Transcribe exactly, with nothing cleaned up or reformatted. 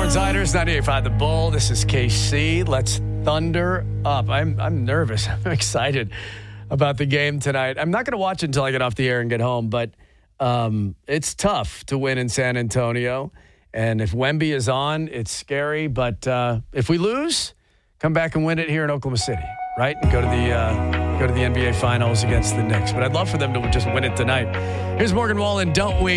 Sportsliners, ninety-eight point five The Bull. This is K C. Let's thunder up. I'm I'm nervous. I'm excited about the game tonight. I'm not going to watch it until I get off the air and get home, but um, it's tough to win in San Antonio. And if Wemby is on, it's scary. But uh, if we lose, come back and win it here in Oklahoma City, right? And go to the uh, go to the N B A Finals against the Knicks. But I'd love for them to just win it tonight. Here's Morgan Wallen. Don't we?